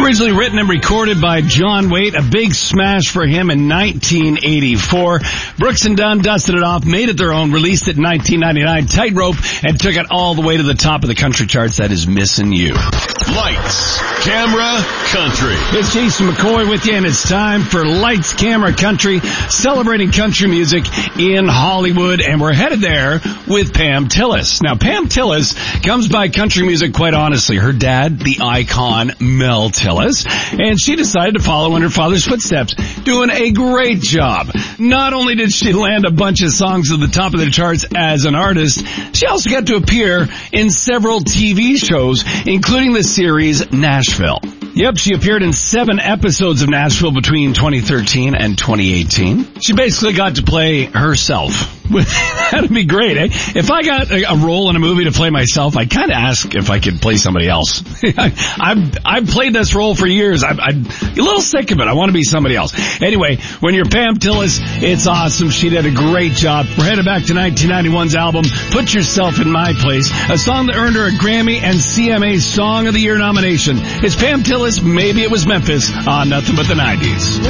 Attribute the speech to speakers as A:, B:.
A: Originally written and recorded by John Waite, a big smash for him in 1984. Brooks and Dunn dusted it off, made it their own, released it in 1999, Tightrope, and took it all the way to the top of the country charts. That is Missing You.
B: Lights, Camera, Country.
A: It's Jason McCoy with you, and it's time for Lights, Camera, Country, celebrating country music in Hollywood, and we're headed there with Pam Tillis. Now, Pam Tillis comes by country music quite honestly. Her dad, the icon Mel Tillis, and she decided to follow in her father's footsteps, doing a great job. Not only did she land a bunch of songs at the top of the charts as an artist, she also got to appear in several TV shows, including the series Nashville. Yep, she appeared in 7 episodes of Nashville between 2013 and 2018. She basically got to play herself. That'd be great, eh? If I got a role in a movie to play myself, I'd kind of ask if I could play somebody else. I've played this role for years. I'm a little sick of it. I want to be somebody else. Anyway, when you're Pam Tillis, it's awesome. She did a great job. We're headed back to 1991's album, Put Yourself in My Place, a song that earned her a Grammy and CMA Song of the Year nomination. It's Pam Tillis, Maybe It Was Memphis, on Nothing But the 90s.